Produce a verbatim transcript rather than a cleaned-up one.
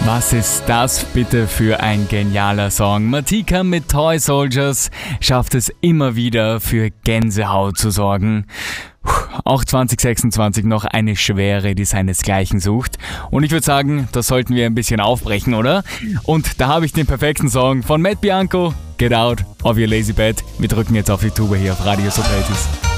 Was ist das bitte für ein genialer Song? Matika mit Toy Soldiers schafft es immer wieder für Gänsehaut zu sorgen. Auch zwanzig sechsundzwanzig noch eine Schwere, die seinesgleichen sucht. Und ich würde sagen, das sollten wir ein bisschen aufbrechen, oder? Und da habe ich den perfekten Song von Matt Bianco, Get Out of Your Lazy Bed. Wir drücken jetzt auf die Tube hier auf Radio Sokrates.